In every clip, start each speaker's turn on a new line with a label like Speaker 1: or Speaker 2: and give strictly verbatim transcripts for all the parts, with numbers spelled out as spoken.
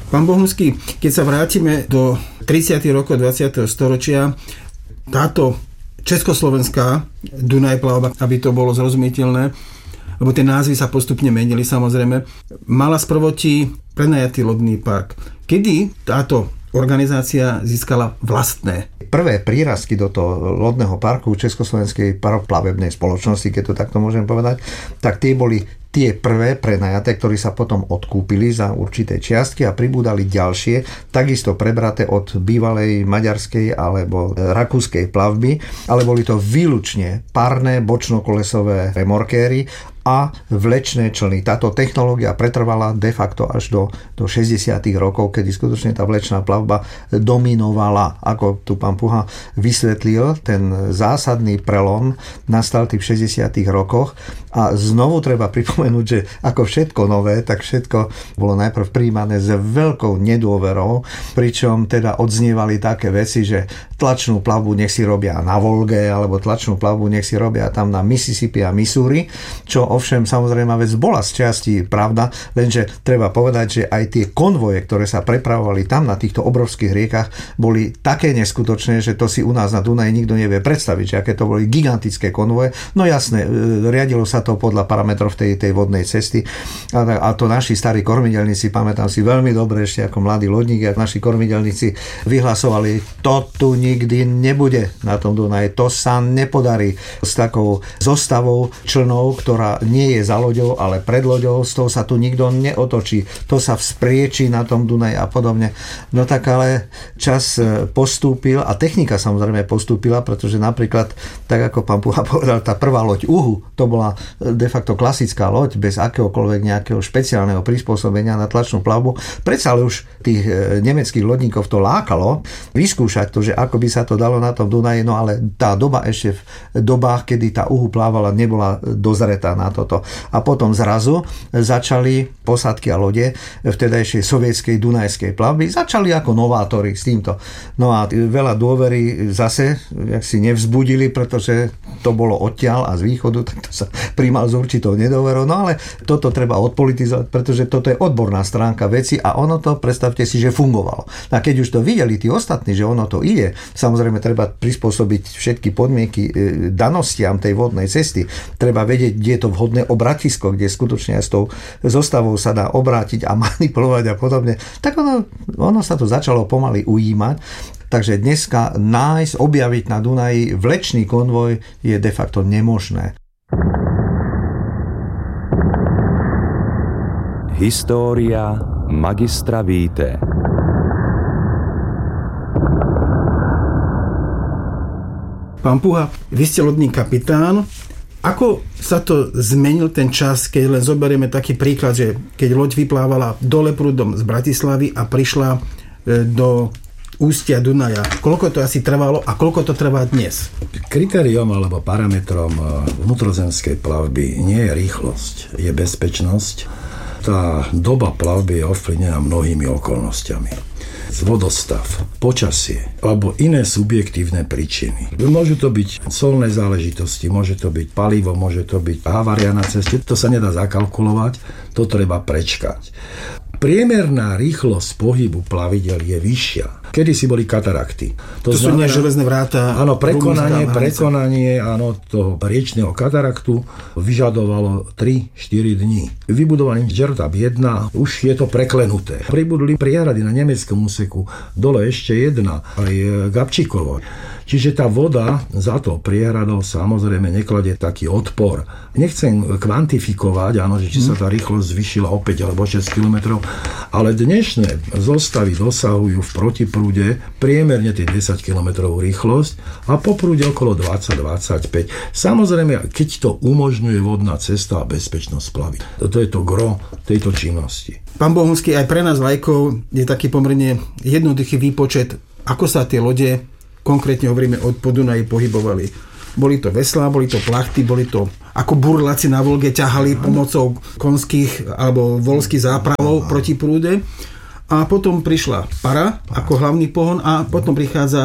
Speaker 1: Pán Bohunský, keď sa vrátime do tridsiatych rokov dvadsiateho storočia, táto československá Dunaj plavba, aby to bolo zrozumiteľné, lebo tie názvy sa postupne menili samozrejme, mala sprvoti prenajatý lodný park. Kedy táto organizácia získala vlastné?
Speaker 2: Prvé prírazky do toho lodného parku Československej paroplavebnej spoločnosti, keď to takto môžem povedať, tak tie boli tie prvé prenajaté, ktorí sa potom odkúpili za určité čiastky a pribúdali ďalšie, takisto prebraté od bývalej maďarskej alebo rakúskej plavby, ale boli to výlučne párne bočnokolesové remorkéry a vlečné člny. Táto technológia pretrvala de facto až do, do šesťdesiatych rokov, kedy skutočne tá vlečná plavba dominovala. Ako tu pán Puha vysvetlil, ten zásadný prelom nastal v šesťdesiatych rokoch a znovu treba pripomenúť, že ako všetko nové, tak všetko bolo najprv prijímané s veľkou nedôverou, pričom teda odznievali také veci, že tlačnú plavbu nech si robia na Volge, alebo tlačnú plavbu nech si robia tam na Mississippi a Missouri, čo ovšem samozrejme vec bola z časti pravda, lenže treba povedať, že aj tie konvoje, ktoré sa prepravovali tam na týchto obrovských riekach, boli také neskutočné, že to si u nás na Dunaji nikto nevie predstaviť, že aké to boli gigantické konvoje. No jasné, riadilo sa to podľa parametrov tej, tej vodnej cesty a, a to naši starí kormidelníci, pamätám si veľmi dobre ešte ako mladý lodník, ako naši kormidelníci vyhlasovali, to tu nikdy nebude na tom Dunaji, to sa nepodarí s takou zostavou člnov, ktorá nie je za loďou, ale pred loďou, z toho sa tu nikto neotočí. To sa vzpriečí na tom Dunaji a podobne. No tak ale čas postúpil a technika samozrejme postúpila, pretože napríklad, tak ako pán Puha povedal, tá prvá loď Uhu, to bola de facto klasická loď, bez akéhokoľvek nejakého špeciálneho prispôsobenia na tlačnú plavbu. Predsa ale už tých nemeckých lodníkov to lákalo vyskúšať to, že ako by sa to dalo na tom Dunaji, no ale tá doba ešte v dobách, kedy tá Uhu plávala, nebola dozretá na toto. A potom zrazu začali posádky a lode vtedajšej sovietskej dunajskej plavby, začali ako novátori s týmto. No a veľa dôvery zase jak si nevzbudili, pretože to bolo odtiaľ a z východu, tak to sa príjmal s určitou nedôverou. No ale toto treba odpolitizovať, pretože toto je odborná stránka veci a ono to, predstavte si, že fungovalo. A keď už to videli tí ostatní, že ono to ide, samozrejme treba prispôsobiť všetky podmienky danostiam tej vodnej cesty. Treba vedieť, kde je to vhodné obratisko, kde skutočne aj s tou zostavou sa dá obrátiť a manipulovať a podobne. Tak ono, ono sa to začalo pomaly ujímať. Takže dneska nájsť, objaviť na Dunaji vlečný konvoj je de facto nemožné.
Speaker 3: História magistra Víte.
Speaker 1: Pán Puha, vy ste lodný kapitán. Ako sa to zmenil ten čas, keď len zoberieme taký príklad, že keď loď vyplávala dole prúdom z Bratislavy a prišla do ústia Dunaja. Koľko to asi trvalo a koľko to trvá dnes?
Speaker 4: Kritériom alebo parametrom vnútrozemskej plavby nie je rýchlosť, je bezpečnosť. Tá doba plavby je ovplyvnená mnohými okolnostiami. Vodostav, počasie alebo iné subjektívne príčiny. Môžu to byť solné záležitosti, môže to byť palivo, môže to byť havária na ceste. To sa nedá zakalkulovať, to treba prečkať. Priemerná rýchlosť pohybu plavidel je vyššia. Kedysi boli katarakty.
Speaker 1: To, to znamená, sú neželezné vráta.
Speaker 4: Áno, prekonanie, prekonanie áno, toho riečného kataraktu vyžadovalo tri štyri dní. Vybudovaním Žertab jeden už je to preklenuté. Pribudli priehrady na nemeckom úseku, dole ešte jedna, aj Gabčíkovo. Čiže tá voda za to priehradou samozrejme nekladie taký odpor. Nechcem kvantifikovať, áno, že či sa tá rýchlosť zvyšila o päť alebo šesť kilometrov, ale dnešné zostavy dosahujú v protiprúde priemerne tých desať kilometrov rýchlosť a po prúde okolo dvadsať dvadsaťpäť. Samozrejme, keď to umožňuje vodná cesta a bezpečnosť plavy. To je to gro tejto činnosti.
Speaker 1: Pán Bohunský, aj pre nás laikov je taký pomerne jednoduchý výpočet, ako sa tie lode, konkrétne hovoríme od Podunaji, pohybovali. Boli to veslá, boli to plachty, boli to ako burláci na Volge ťahali pomocou konských alebo voľských zápravov proti prúde. A potom prišla para ako hlavný pohon a potom prichádza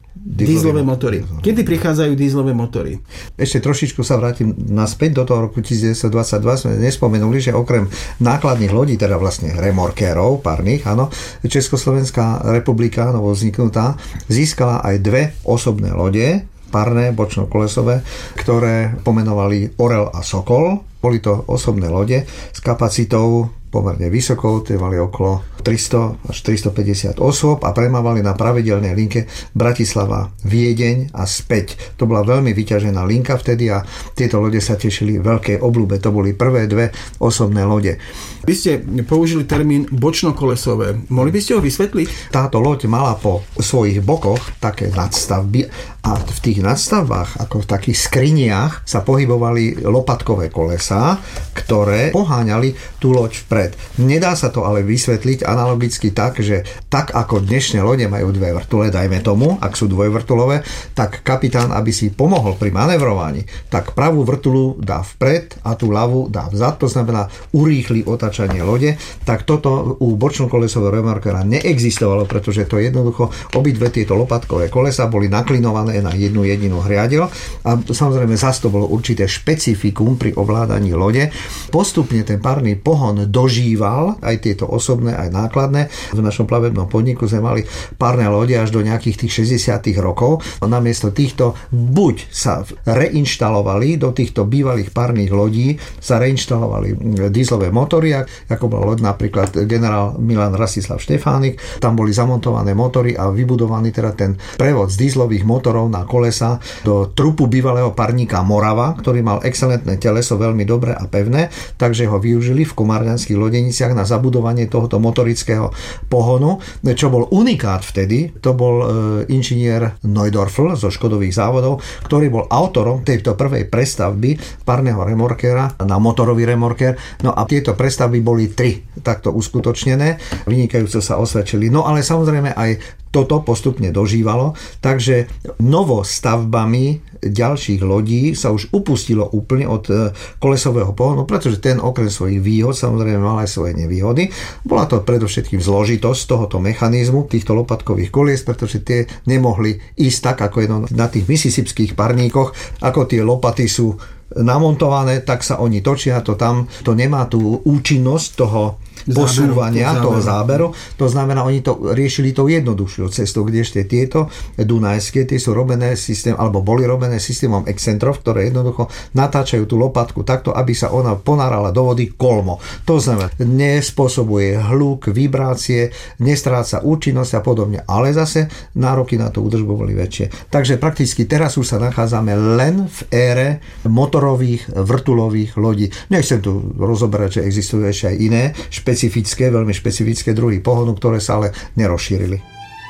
Speaker 1: Dízlové motory. Kedy prichádzajú dízlové motory?
Speaker 2: Ešte trošičku sa vrátim naspäť do toho roku devätnásťstodvadsaťdva. Sme nespomenuli, že okrem nákladných lodí, teda vlastne remorkérov párnych, áno, Československá republika, novo vzniknutá, získala aj dve osobné lode, párne, bočno-kolesové, ktoré pomenovali Orel a Sokol. Boli to osobné lode s kapacitou pomerne vysokou, tie mali okolo tristo až tristopäťdesiat osôb a premávali na pravidelnej linke Bratislava, Viedeň a späť. To bola veľmi vyťažená linka vtedy a tieto lode sa tešili veľkej obľúbe. To boli prvé dve osobné lode.
Speaker 1: Vy ste použili termín bočno-kolesové. Mohli by ste ho vysvetliť?
Speaker 2: Táto loď mala po svojich bokoch také nadstavby a v tých nadstavbách, ako v takých skriniach, sa pohybovali lopatkové kolesá, ktoré poháňali tú loď vpred. Nedá sa to ale vysvetliť analogicky tak, že tak ako dnešné lode majú dve vrtule, dajme tomu, ak sú dvojvrtulové, tak kapitán, aby si pomohol pri manevrovaní, tak pravú vrtulu dá vpred a tú ľavú dá vzad, to znamená urýchli otáčanie lode, tak toto u bočno-kolesového remorkera neexistovalo, pretože to jednoducho obidve tieto lopatkové kolesa boli naklinované na jednu jedinú hriadeľ a samozrejme zas to bolo určité špecifikum pri ovládaní lode. Postupne ten párny pohon dožíval aj tieto osobné, aj nákladné. V našom plavebnom podniku sme mali párne lode až do nejakých tých šesťdesiatych rokov. Namiesto týchto buď sa reinštalovali do týchto bývalých párnych lodí, sa reinštalovali dízlové motory, ako bola loď napríklad generál Milan Rastislav Štefánik. Tam boli zamontované motory a vybudovaný teda ten prevod z dízlových motorov na kolesa do trupu bývalého parníka Morava, ktorý mal excelentné teleso, veľmi dobré a pevné, takže ho využili v komárňanských lodeniciach na zabudovanie tohoto motorického pohonu. Čo bol unikát vtedy, to bol e, inžinier Neudorfl zo Škodových závodov, ktorý bol autorom tejto prvej prestavby párneho remorkera na motorový remorker. No a tieto prestavby boli tri takto uskutočnené, vynikajúco sa osvedčili. No ale samozrejme aj toto postupne dožívalo, takže novostavbami ďalších lodí sa už upustilo úplne od kolesového pohonu, pretože ten okrem svojich výhod samozrejme mal aj svoje nevýhody. Bola to predovšetkým zložitosť tohoto mechanizmu, týchto lopatkových kolies, pretože tie nemohli ísť tak, ako je na tých mississipských parníkoch, ako tie lopaty sú namontované, tak sa oni točia, to tam to nemá tú účinnosť toho posúvania, záberu, toho záberu. To znamená, oni to riešili tou jednoduchšou cestou, kdežte tieto dunajské, tie sú robené systém, alebo boli robené systémom excentrov, ktoré jednoducho natáčajú tú lopatku takto, aby sa ona ponárala do vody kolmo. To znamená, nespôsobuje hluk, vibrácie, nestráca účinnosť a podobne, ale zase nároky na tú údržbu boli väčšie. Takže prakticky teraz už sa nachádzame len v ére motorových vrtulových lodí. Nechcem tu rozoberať, že existujú ešte aj iné špecifické, veľmi špecifické druhy pohonu, ktoré sa ale nerozšírili.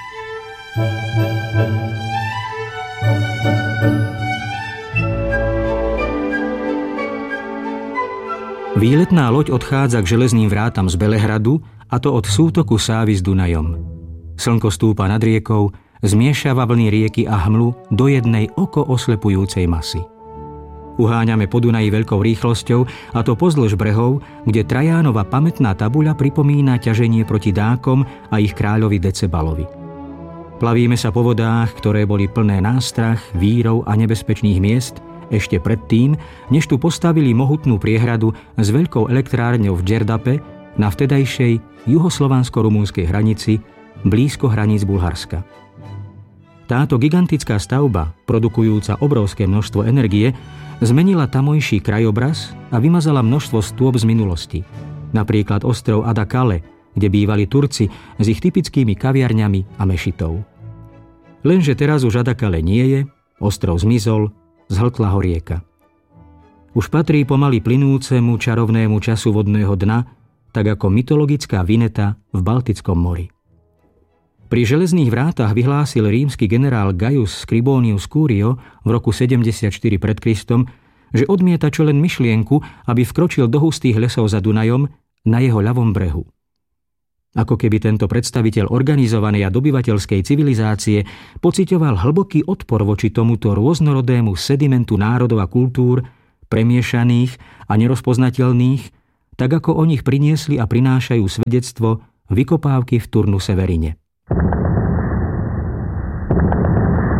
Speaker 5: Výletná loď odchádza k železným vrátam z Belehradu, a to od sútoku Sávy s Dunajom. Slnko stúpa nad riekou, zmiešava vlny rieky a hmlu do jednej oko oslepujúcej masy. Uháňame po Dunaji veľkou rýchlosťou, a to pozdĺž brehov, kde Trajánova pamätná tabuľa pripomína ťaženie proti Dákom a ich kráľovi Decebalovi. Plavíme sa po vodách, ktoré boli plné nástrah, vírov a nebezpečných miest, ešte predtým, než tu postavili mohutnú priehradu s veľkou elektrárňou v Džerdape na vtedajšej juhoslovansko-rumúnskej hranici, blízko hraníc Bulharska. Táto gigantická stavba, produkujúca obrovské množstvo energie, zmenila tamojší krajobraz a vymazala množstvo stôp z minulosti. Napríklad ostrov Adakale, kde bývali Turci s ich typickými kaviarňami a mešitou. Lenže teraz už Adakale nie je, ostrov zmizol, zhltla ho rieka. Už patrí pomaly plynúcemu čarovnému času vodného dna, tak ako mytologická Vineta v Baltickom mori. Pri železných vrátach vyhlásil rímsky generál Gaius Scribonius Curio v roku sedemdesiatštyri pred Kristom, že odmieta čo len myšlienku, aby vkročil do hustých lesov za Dunajom na jeho ľavom brehu. Ako keby tento predstaviteľ organizovanej a dobyvateľskej civilizácie pociťoval hlboký odpor voči tomuto rôznorodému sedimentu národov a kultúr, premiešaných a nerozpoznateľných, tak ako o nich priniesli a prinášajú svedectvo vykopávky v Turnu Severine.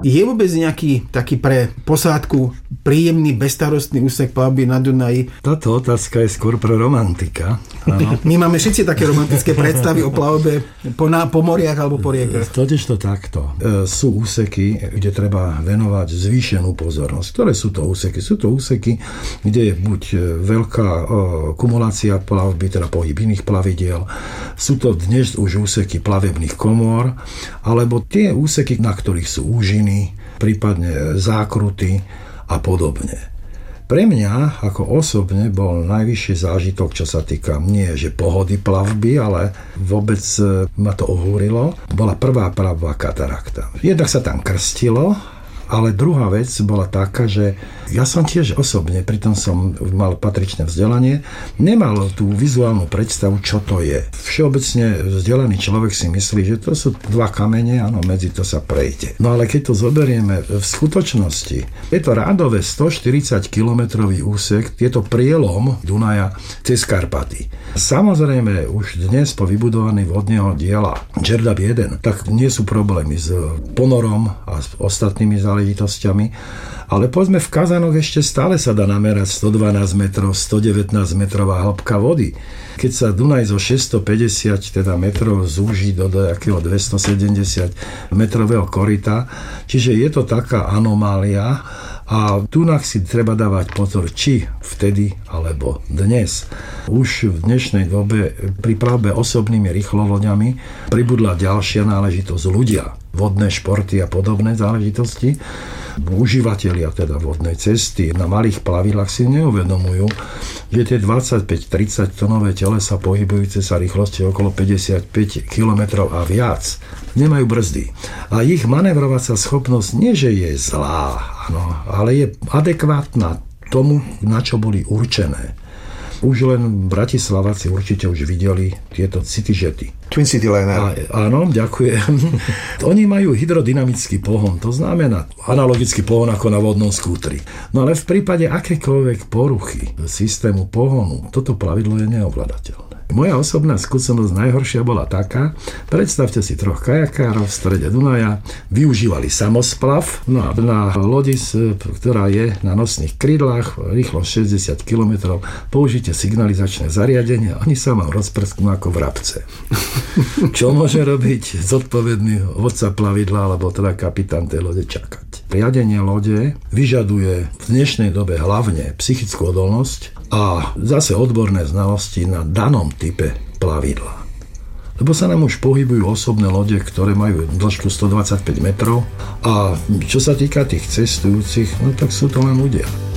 Speaker 1: Je vôbec nejaký taký pre posádku príjemný, bezstarostný úsek plavby na Dunaji?
Speaker 4: Táto otázka je skôr pre romantika. Áno.
Speaker 1: My máme všetci také romantické predstavy o plavbe po, na, po moriach alebo po riekach.
Speaker 4: Totiž to takto. E, sú úseky, kde treba venovať zvýšenú pozornosť. Ktoré sú to úseky? Sú to úseky, kde je buď veľká o, kumulácia plavby, teda pohyb iných plavidiel. Sú to dnes už úseky plavebných komôr, alebo tie úseky, na ktorých sú úžiny, prípadne zákruty a podobne. Pre mňa ako osobne bol najvyšší zážitok, čo sa týka nie že pohody plavby, ale vôbec ma to ohúrilo. Bola prvá plavba katarakta. Jednak sa tam krstilo, ale druhá vec bola taká, že ja som tiež osobne, pritom som mal patričné vzdelanie, nemal tú vizuálnu predstavu, čo to je. Všeobecne vzdelaný človek si myslí, že to sú dva kamene, áno, medzi to sa prejde. No ale keď to zoberieme v skutočnosti, je to rádové stoštyridsať kilometrový úsek, je to prielom Dunaja cez Karpaty. Samozrejme, už dnes po vybudovaní vodného diela Đerdap jeden, tak nie sú problémy s ponorom a s ostatnými záležitosťami, ale povedzme v Kazanoch ešte stále sa dá namerať stodvanásť metrov, stodevätnásť metrová hĺbka vody. Keď sa Dunaj zo šesťstopäťdesiat teda metrov zúži do nejakého dvestosedemdesiat metrového koryta, čiže je to taká anomália a tu si treba dávať pozor, či vtedy alebo dnes. Už v dnešnej dobe pri plavbe osobnými rýchlovoďami pribudla ďalšia náležitosť ľudia. Vodné športy a podobné záležitosti. Užívateľia teda vodnej cesty na malých plavidlách si neuvedomujú, že tie dvadsaťpäť tridsať tonové telesa pohybujúce sa rýchlosti okolo päťdesiatpäť kilometrov a viac nemajú brzdy. A ich manevrovacia schopnosť nie, že je zlá, áno, ale je adekvátna tomu, na čo boli určené. Už len Bratislavaci určite už videli tieto CityJety.
Speaker 2: Twin City Liner.
Speaker 4: A, áno, ďakujem. Oni majú hydrodynamický pohon, to znamená analogický pohon ako na vodnom skútri. No ale v prípade akékoľvek poruchy systému pohonu, toto plavidlo je neovladateľné. Moja osobná skúsenosť najhoršia bola taká, predstavte si troch kajakárov v strede Dunaja, využívali samosplav, no a na lodi, ktorá je na nosných krídlach, rýchlo šesťdesiat kilometrov, použite signalizačné zariadenie, oni sa vám rozprsknú ako vrabce. Čo môže robiť zodpovedný vodca plavidla, alebo teda kapitán tej lode čakať? Riadenie lode vyžaduje v dnešnej dobe hlavne psychickú odolnosť a zase odborné znalosti na danom type plavidla. Lebo sa nám už pohybujú osobné lode, ktoré majú dĺžku stodvadsaťpäť metrov a čo sa týka tých cestujúcich, no tak sú to len ľudia.